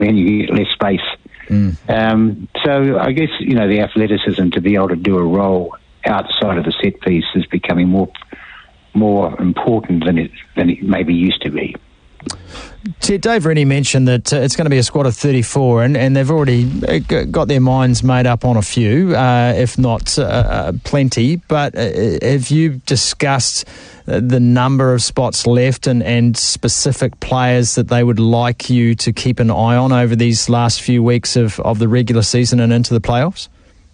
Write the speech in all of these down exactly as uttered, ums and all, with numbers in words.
then you get less space. Mm. Um, so I guess, you know, the athleticism to be able to do a role outside of the set piece is becoming more more important than it than it maybe used to be. Dave Rennie mentioned that uh, it's going to be a squad of thirty-four, and, and they've already got their minds made up on a few, uh, if not uh, plenty. But uh, have you discussed the number of spots left and, and specific players that they would like you to keep an eye on over these last few weeks of, of the regular season and into the playoffs?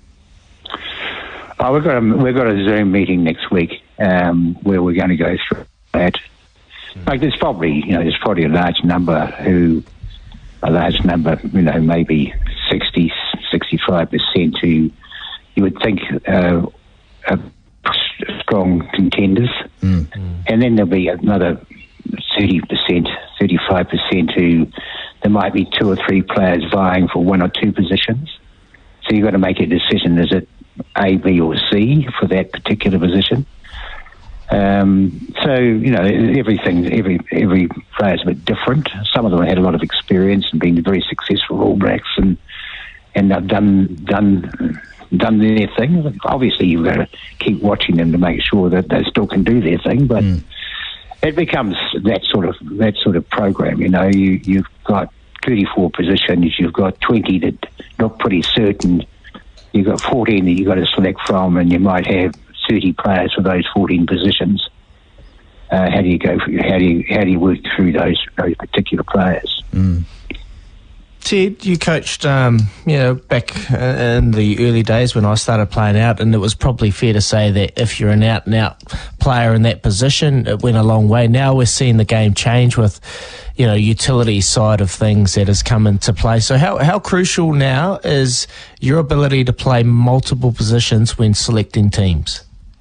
Oh, we've got a, we've got a Zoom meeting next week um, where we're going to go through that. Like there's probably, you know, there's probably a large number who, a large number, you know, maybe sixty, sixty-five percent who you would think uh, are strong contenders. Mm. And then there'll be another thirty percent, thirty-five percent who there might be two or three players vying for one or two positions. So you've got to make a decision, is it A, B or C for that particular position? Um, so, you know, everything, every every player's a bit different. Some of them had a lot of experience and been very successful All Blacks and and they've done done done their thing. Obviously, you've got to keep watching them to make sure that they still can do their thing. But mm. it becomes that sort of that sort of program. You know, you you've got thirty-four positions. You've got twenty that look pretty certain. You've got fourteen that you've got to select from, and you might have thirty players for those fourteen positions. Uh, how do you go? For, how do you how do you work through those those particular players? Mm. Ted, you coached, um, you know, back in the early days when I started playing out, and it was probably fair to say that if you're an out-and-out player in that position, it went a long way. Now we're seeing the game change with, you know, utility side of things that has come into play. So how how crucial now is your ability to play multiple positions when selecting teams?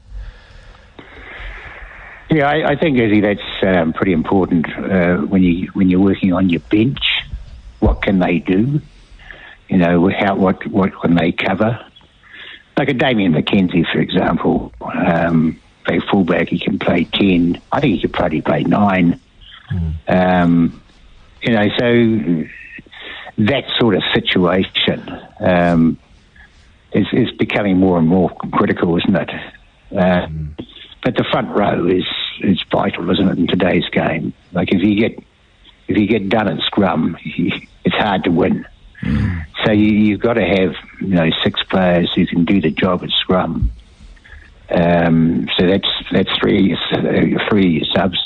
Yeah, I, I think, Izzy, that's um, pretty important uh, when you when you're working on your bench. What can they do? You know, how what what can they cover? Like a Damien McKenzie, for example, um, play fullback. He can play ten. I think he could probably play nine. Mm. Um, you know, so that sort of situation um, is is becoming more and more critical, isn't it? Uh, mm. But the front row is is vital, isn't it, in today's game? Like if you get if you get done at scrum, it's hard to win. Mm. So you, you've got to have, you know, six players who can do the job at scrum. Um, so that's that's three three subs.